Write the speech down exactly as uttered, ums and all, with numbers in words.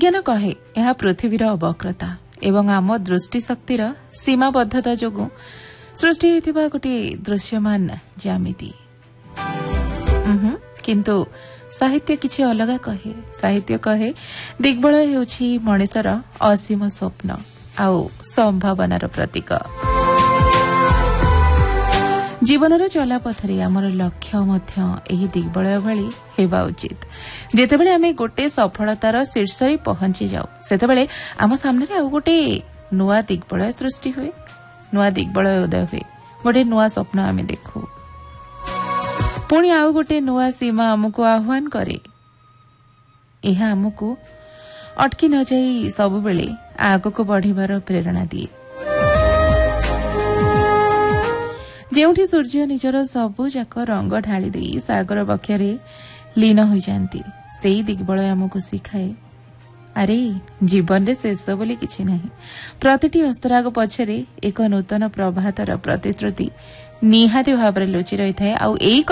विज्ञान कहे यह पृथ्वीर अवक्रता एवं आम दृष्टिशक्तिर सीमाबद्धता जोगु सृष्टि होइथिबा गोटे दृश्यमान ज्यामिति। किंतु साहित्य किछि अलगा कहे। साहित्य कहे दिग्बलय हेउछि मनिषर असीम स्वप्न आउ संभावनार प्रतीक। जीवनर चलापथरे आमर लक्ष्य मध्य एही दिग्बलय भली हेबा उचित। जेतेबेले आमे गोटे सफलतार शीर्षरे पहुंची जाऊ सेतेबेले आम सामने आउ गोटे नुआ दिग्बलय सृष्टि हुए, नुआ दिग्बलय उदय हुए, गोटे नुआ स्वप्न आमे देखू, पुणी आउ गोटे नुआ सीमा आमको आह्वान करे। यह आमको अटकी न जाई सबुबेले आगको बढ़िबार प्रेरणा दिए। जेउठी सूर्य निजर सबु जाक रंग ढाली दे सागर बक्षरे लीन हो जाती सेई दिग्बलय आमको शिखाए अरे जीवन रे शेष बोली किछि नाही। प्रतिटी हस्तराग पछरे एक नूतन प्रभातर प्रतिश्रुति निहाती भाव लुचि रही थाए।